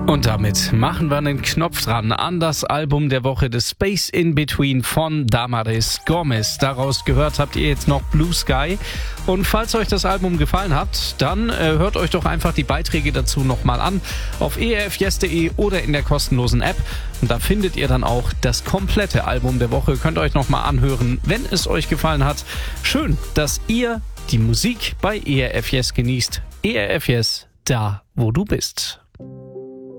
Und damit machen wir einen Knopf dran an das Album der Woche, The Space in Between von Damaris Gomez. Daraus gehört habt ihr jetzt noch Blue Sky. Und falls euch das Album gefallen hat, dann hört euch doch einfach die Beiträge dazu nochmal an auf erfyes.de oder in der kostenlosen App. Und da findet ihr dann auch das komplette Album der Woche. Könnt ihr euch nochmal anhören, wenn es euch gefallen hat. Schön, dass ihr die Musik bei ERFyes genießt. ERFyes, da wo du bist.